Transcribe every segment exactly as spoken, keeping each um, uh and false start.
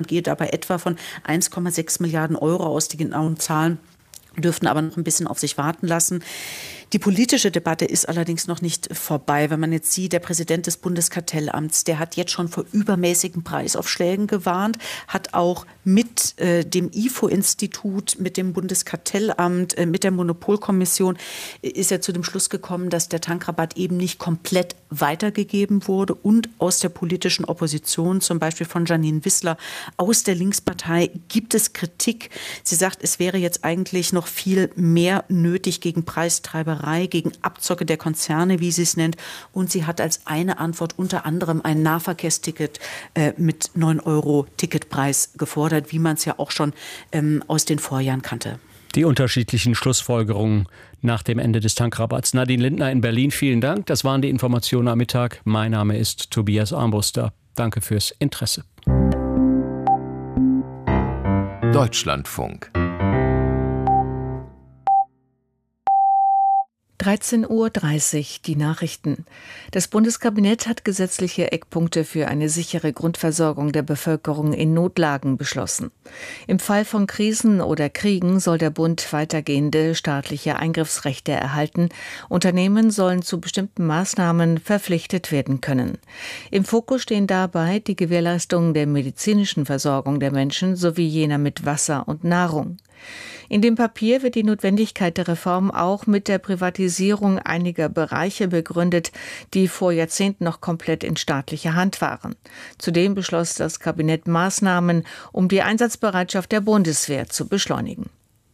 geht dabei etwa von eins Komma sechs Milliarden Euro aus. Die genauen Zahlen dürften aber noch ein bisschen auf sich warten lassen. Die politische Debatte ist allerdings noch nicht vorbei. Wenn man jetzt sieht, der Präsident des Bundeskartellamts, der hat jetzt schon vor übermäßigen Preisaufschlägen gewarnt, hat auch mit äh, dem I F O-Institut, mit dem Bundeskartellamt, äh, mit der Monopolkommission, äh, ist er zu dem Schluss gekommen, dass der Tankrabatt eben nicht komplett weitergegeben wurde. Und aus der politischen Opposition, zum Beispiel von Janine Wissler aus der Linkspartei, gibt es Kritik. Sie sagt, es wäre jetzt eigentlich noch viel mehr nötig gegen Preistreiberei, gegen Abzocke der Konzerne, wie sie es nennt. Und sie hat als eine Antwort unter anderem ein Nahverkehrsticket äh, mit neun Euro Ticketpreis gefordert, wie man es ja auch schon ähm, aus den Vorjahren kannte. Die unterschiedlichen Schlussfolgerungen nach dem Ende des Tankrabatts. Nadine Lindner in Berlin, vielen Dank. Das waren die Informationen am Mittag. Mein Name ist Tobias Armbruster. Danke fürs Interesse. Deutschlandfunk. dreizehn Uhr dreißig, die Nachrichten. Das Bundeskabinett hat gesetzliche Eckpunkte für eine sichere Grundversorgung der Bevölkerung in Notlagen beschlossen. Im Fall von Krisen oder Kriegen soll der Bund weitergehende staatliche Eingriffsrechte erhalten. Unternehmen sollen zu bestimmten Maßnahmen verpflichtet werden können. Im Fokus stehen dabei die Gewährleistung der medizinischen Versorgung der Menschen sowie jener mit Wasser und Nahrung. In dem Papier wird die Notwendigkeit der Reform auch mit der Privatisierung einiger Bereiche begründet, die vor Jahrzehnten noch komplett in staatlicher Hand waren. Zudem beschloss das Kabinett Maßnahmen, um die Einsatzbereitschaft der Bundeswehr zu beschleunigen.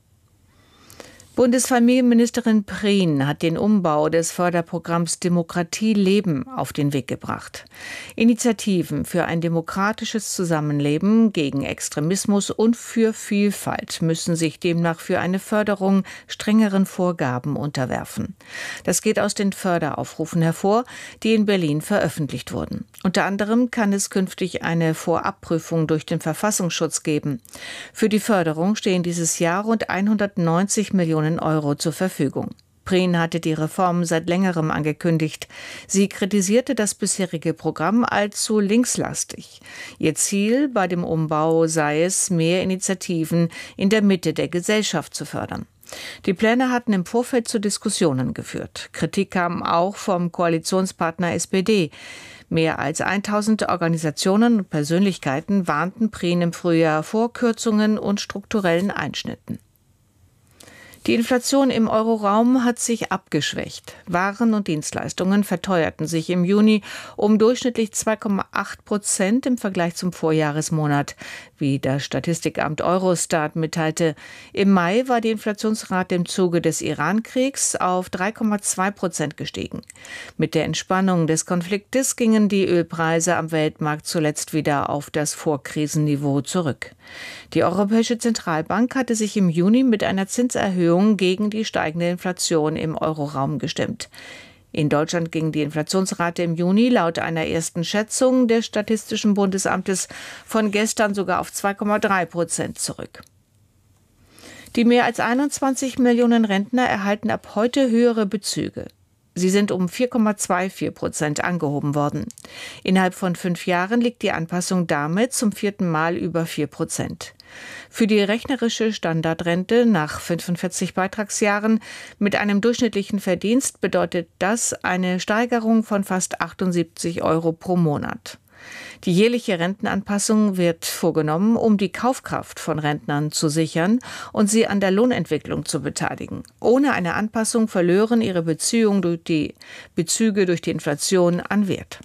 Bundesfamilienministerin Prien hat den Umbau des Förderprogramms Demokratie leben auf den Weg gebracht. Initiativen für ein demokratisches Zusammenleben gegen Extremismus und für Vielfalt müssen sich demnach für eine Förderung strengeren Vorgaben unterwerfen. Das geht aus den Förderaufrufen hervor, die in Berlin veröffentlicht wurden. Unter anderem kann es künftig eine Vorabprüfung durch den Verfassungsschutz geben. Für die Förderung stehen dieses Jahr rund hundertneunzig Millionen Euro zur Verfügung. Prien hatte die Reform seit längerem angekündigt. Sie kritisierte das bisherige Programm als zu linkslastig. Ihr Ziel bei dem Umbau sei es, mehr Initiativen in der Mitte der Gesellschaft zu fördern. Die Pläne hatten im Vorfeld zu Diskussionen geführt. Kritik kam auch vom Koalitionspartner S P D. Mehr als tausend Organisationen und Persönlichkeiten warnten Prien im Frühjahr vor Kürzungen und strukturellen Einschnitten. Die Inflation im Euroraum hat sich abgeschwächt. Waren und Dienstleistungen verteuerten sich im Juni um durchschnittlich zwei Komma acht Prozent im Vergleich zum Vorjahresmonat, wie das Statistikamt Eurostat mitteilte. Im Mai war die Inflationsrate im Zuge des Iran-Kriegs auf drei Komma zwei Prozent gestiegen. Mit der Entspannung des Konfliktes gingen die Ölpreise am Weltmarkt zuletzt wieder auf das Vorkrisenniveau zurück. Die Europäische Zentralbank hatte sich im Juni mit einer Zinserhöhung gegen die steigende Inflation im Euroraum gestimmt. In Deutschland ging die Inflationsrate im Juni laut einer ersten Schätzung des Statistischen Bundesamtes von gestern sogar auf zwei Komma drei Prozent zurück. Die mehr als einundzwanzig Millionen Rentner erhalten ab heute höhere Bezüge. Sie sind um vier Komma vierundzwanzig Prozent angehoben worden. Innerhalb von fünf Jahren liegt die Anpassung damit zum vierten Mal über vier Prozent. Für die rechnerische Standardrente nach fünfundvierzig Beitragsjahren mit einem durchschnittlichen Verdienst bedeutet das eine Steigerung von fast achtundsiebzig Euro pro Monat. Die jährliche Rentenanpassung wird vorgenommen, um die Kaufkraft von Rentnern zu sichern und sie an der Lohnentwicklung zu beteiligen. Ohne eine Anpassung verlören ihre Beziehungen durch die Bezüge durch die Inflation an Wert.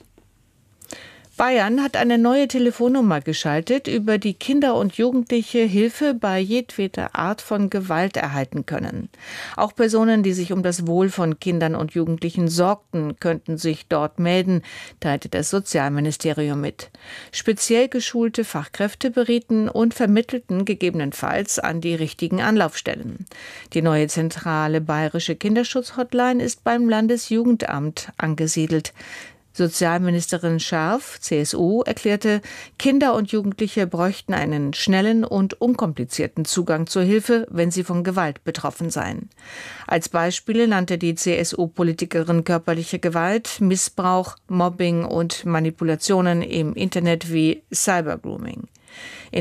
Bayern hat eine neue Telefonnummer geschaltet, über die Kinder und Jugendliche Hilfe bei jedweder Art von Gewalt erhalten können. Auch Personen, die sich um das Wohl von Kindern und Jugendlichen sorgten, könnten sich dort melden, teilte das Sozialministerium mit. Speziell geschulte Fachkräfte berieten und vermittelten gegebenenfalls an die richtigen Anlaufstellen. Die neue zentrale bayerische Kinderschutz-Hotline ist beim Landesjugendamt angesiedelt. Sozialministerin Scharf, C S U, erklärte, Kinder und Jugendliche bräuchten einen schnellen und unkomplizierten Zugang zur Hilfe, wenn sie von Gewalt betroffen seien. Als Beispiele nannte die C S U-Politikerin körperliche Gewalt, Missbrauch, Mobbing und Manipulationen im Internet wie Cybergrooming.